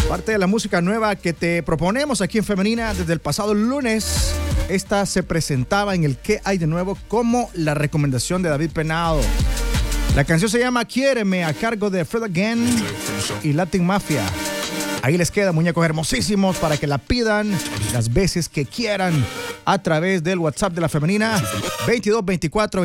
Parte de la música nueva que te proponemos aquí en Femenina desde el pasado lunes. Esta se presentaba en el ¿Qué hay de nuevo? Como la recomendación de David Penado. La canción se llama Quiéreme, a cargo de Fred Again y Latin Mafia. Ahí les queda, muñecos hermosísimos, para que la pidan las veces que quieran a través del WhatsApp de la Femenina 2224